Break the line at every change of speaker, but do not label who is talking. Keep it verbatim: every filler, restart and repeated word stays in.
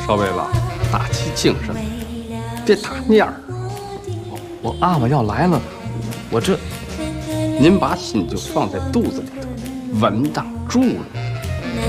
少尉吧，打起精神来，别打蔫儿。我我阿玛要来了，我这您把心就放在肚子里头，稳当住了。